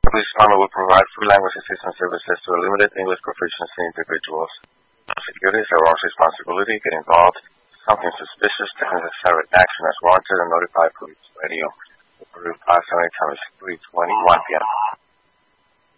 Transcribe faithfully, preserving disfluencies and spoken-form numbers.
Police Department will provide free language assistance services to limited English proficiency individuals. Security is our own responsibility. Get involved. Something suspicious, take necessary action as warranted and notify police radio. The reply summary time is three twenty-one p m